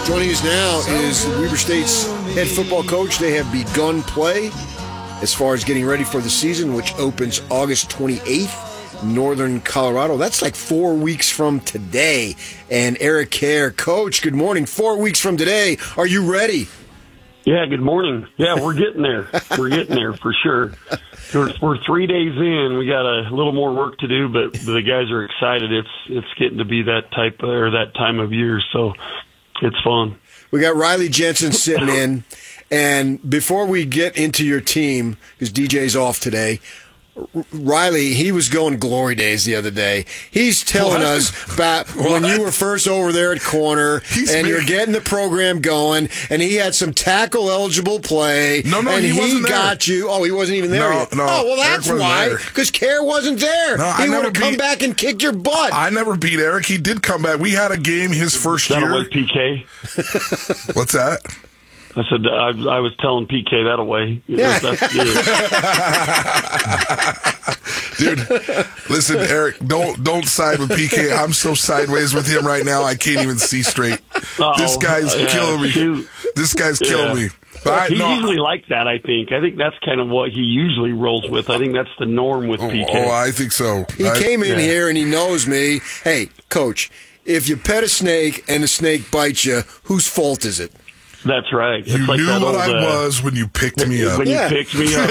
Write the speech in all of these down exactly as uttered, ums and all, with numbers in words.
Joining us now is Weber State's head football coach. They have begun play as far as getting ready for the season, which opens August twenty-eighth, Northern Colorado. That's like four weeks from today. And Eric Kerr, coach, good morning. Four weeks from today. Are you ready? Yeah, good morning. Yeah, we're getting there. We're getting there for sure. We're, we're three days in. We got a little more work to do, but the guys are excited. It's it's getting to be that type of, or that time of year, so it's fun. We got Riley Jensen sitting in, and before we get into your team, because D J's off today, Riley, he was going glory days the other day. He's telling what? us about when you were first over there at corner, He's and you're getting the program going, and he had some tackle-eligible play, no, no, and he, he wasn't got there. you. Oh, he wasn't even there no, yet. No, oh, well, that's why, because Kerr wasn't there. No, he would have come beat, back and kicked your butt. I never beat Eric. He did come back. We had a game his first that year. That was P K. What's that? I said I, I was telling P K that away. Yeah. That's, yeah. Dude, listen, Eric, don't don't side with P K. I'm so sideways with him right now, I can't even see straight. Uh-oh. This guy's yeah, killing me. Shoot. This guy's killing yeah. me. But I, He's no, usually like that, I think. I think that's kind of what he usually rolls with. I think that's the norm with oh, P K. Oh, I think so. He I, came in yeah. here and he knows me. Hey, coach, if you pet a snake and the snake bites you, whose fault is it? That's right. You it's like knew that what old, I uh, was when you picked me up. When yeah. you picked me up.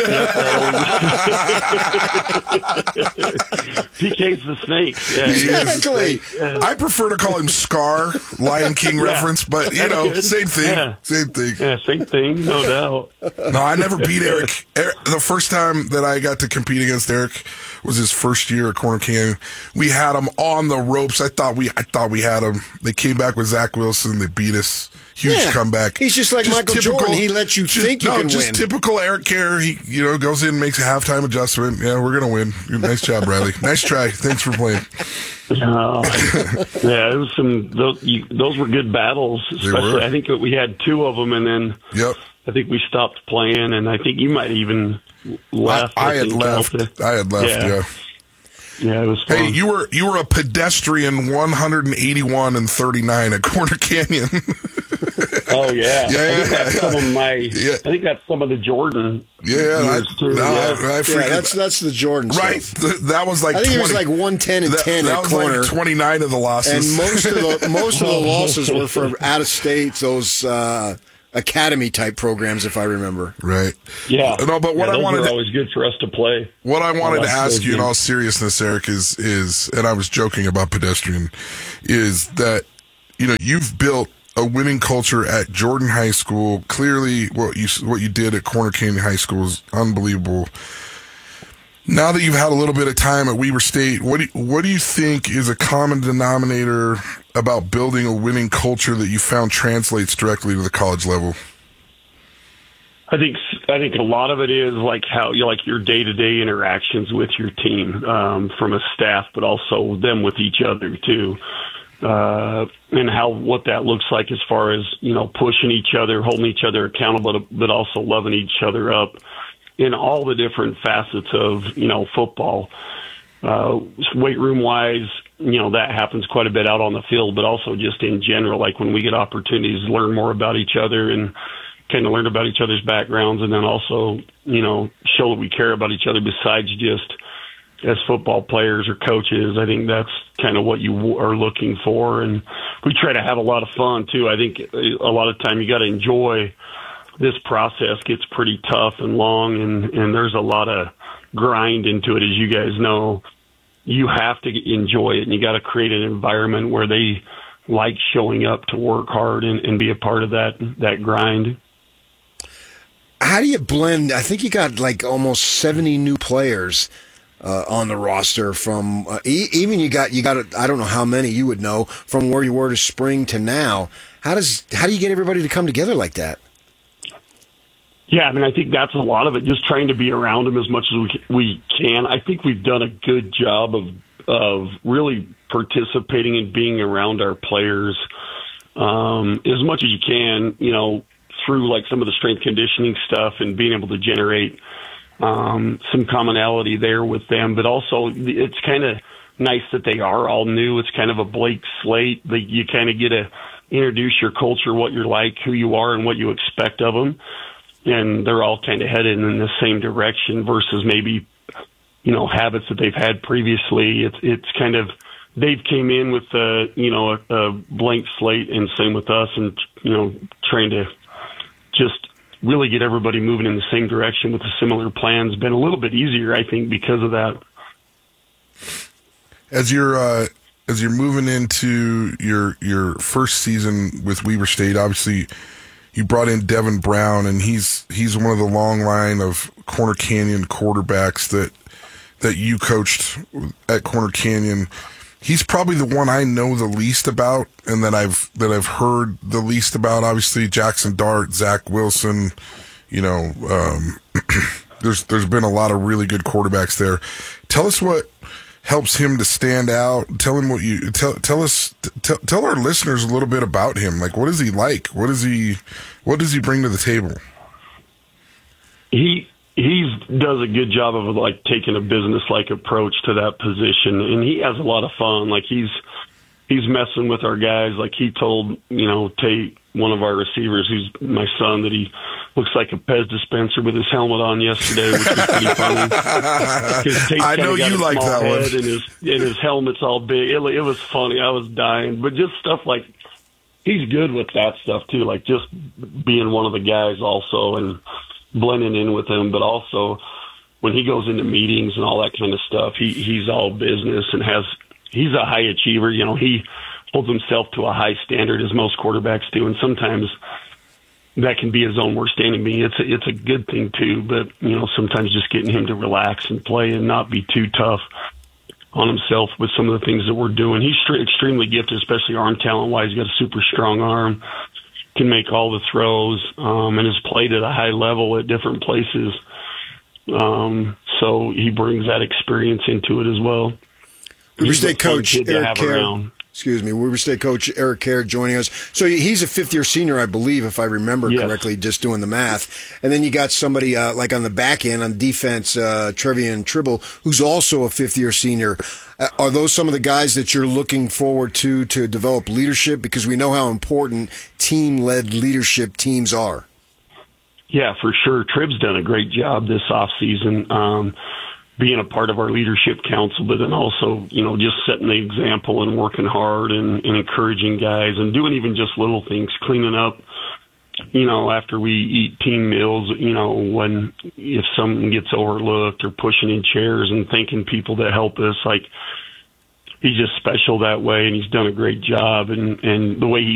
P K's the snake. Yeah, exactly. Yeah. I prefer to call him Scar, Lion King yeah. reference, but, you know, same thing. Yeah. Same thing. Yeah, same thing, no doubt. No, I never beat Eric. Eric. The first time that I got to compete against Eric was his first year at Corner Canyon. We had him on the ropes. I thought we I thought we had him. They came back with Zach Wilson. They beat us. Huge yeah. comeback. He's just like just Michael typical, Jordan. He lets you just, think you no, can just win. typical Eric Kerr. He, you know, goes in, makes a halftime adjustment. Yeah, we're gonna win. Nice job, Riley. Nice try. Thanks for playing. Uh, yeah, it was some. Those, you, those were good battles. Especially, I think that we had two of them, and then yep. I think we stopped playing, and I think you might even left. I, I, I had left. To, I had left. Yeah. yeah. Yeah, it was fun. Hey, you were you were a pedestrian one eighty-one and thirty-nine at Corner Canyon. Oh yeah, yeah, I think that's some of my. Yeah. I think that's some of the Jordan. Yeah, I, too. No, yeah. I, I yeah, that's that's the Jordan right. stuff. The, that was like I think twenty, it was like one ten and that, ten that at was corner. Like twenty-nine of the losses, and most of the most of the losses were from out of state. Those. Uh, academy type programs, if I remember. Right. Yeah. No, but what yeah, I wanted were to, always good for us to play. What I wanted well, to ask you, in all seriousness, Eric, is is, and I was joking about pedestrian, is that you know you've built a winning culture at Jordan High School. Clearly, what you what you did at Corner Canyon High School is unbelievable. Now that you've had a little bit of time at Weber State, what do you, what do you think is a common denominator about building a winning culture that you found translates directly to the college level? I think I think a lot of it is like how you like your day to day interactions with your team, um, from a staff, but also them with each other too, uh, and how what that looks like as far as you know pushing each other, holding each other accountable, but, but also loving each other up in all the different facets of you know football. Uh, weight room wise, you know, that happens quite a bit out on the field, but also just in general, like when we get opportunities to learn more about each other and kind of learn about each other's backgrounds, and then also, you know, show that we care about each other besides just as football players or coaches. I think that's kind of what you are looking for. And we try to have a lot of fun too. I think a lot of time you got to enjoy this process. Gets pretty tough and long, and, and there's a lot of grind into it, as you guys know. You have to enjoy it, and you got to create an environment where they like showing up to work hard and, and be a part of that that grind. How do you blend? I think you got like almost seventy new players uh, on the roster. From uh, e- even you got you got I don't know how many you would know from where you were to spring to now. How does how do you get everybody to come together like that? Yeah, I mean, I think that's a lot of it, just trying to be around them as much as we we can. I think we've done a good job of of really participating and being around our players um, as much as you can, you know, through like some of the strength conditioning stuff and being able to generate um, some commonality there with them. But also it's kind of nice that they are all new. It's kind of a blank slate. That you kind of get a introduce your culture, what you're like, who you are, and what you expect of them. And they're all kind of headed in the same direction versus maybe, you know, habits that they've had previously. It's it's kind of, they've came in with a, you know, a, a blank slate, and same with us, and, you know, trying to just really get everybody moving in the same direction with the similar plans. Been a little bit easier, I think, because of that. As you're uh, as you're moving into your your first season with Weber State, obviously you brought in Devin Brown, and he's he's one of the long line of Corner Canyon quarterbacks that that you coached at Corner Canyon. He's probably the one I know the least about, and that I've that I've heard the least about. Obviously, Jackson Dart, Zach Wilson. You know, um, there's there's been a lot of really good quarterbacks there. Tell us what helps him to stand out. Tell him what you tell. Tell us. Tell, tell our listeners a little bit about him. Like, what is he like? What is he? What does he bring to the table? He. He does a good job of like taking a business-like approach to that position, and he has a lot of fun. Like he's he's messing with our guys. Like he told, you know, Tate, one of our receivers, who's my son, that he looks like a Pez dispenser with his helmet on yesterday, which is pretty funny. I know you like that one. And his and his helmet's all big. It, it was funny. I was dying, but just stuff like he's good with that stuff too. Like just being one of the guys also and blending in with them, but also when he goes into meetings and all that kind of stuff, he he's all business and has he's a high achiever. You know, he holds himself to a high standard, as most quarterbacks do, and sometimes that can be his own worst enemy. It's a, it's a good thing too, but you know, sometimes just getting him to relax and play and not be too tough on himself with some of the things that we're doing. He's extremely gifted, especially arm talent wise. He's got a super strong arm. Can make all the throws, um, and has played at a high level at different places. Um, so he brings that experience into it as well. Weber State coach Eric Kerr, excuse me, Weber State coach Eric Kerr joining us. So he's a fifth-year senior, I believe, if I remember yes. correctly, just doing the math. And then you got somebody uh, like on the back end, on defense, uh, Trevian Tribble, who's also a fifth-year senior. Uh, are those some of the guys that you're looking forward to to develop leadership? Because we know how important team-led leadership teams are. Yeah, for sure. Trib's done a great job this offseason. Um being a part of our leadership council, but then also, you know, just setting the example and working hard and, and encouraging guys and doing even just little things, cleaning up, you know, after we eat team meals, you know, when if something gets overlooked or pushing in chairs and thanking people that help us, like he's just special that way, and he's done a great job. And, and the way he